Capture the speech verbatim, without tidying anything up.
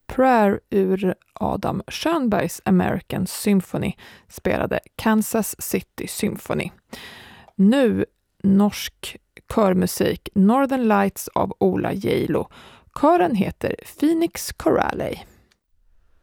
Prayer ur Adam Schönbergs American Symphony spelade Kansas City Symphony. Nu norsk körmusik Northern Lights av Ola Geilo. Kören heter Phoenix Chorale.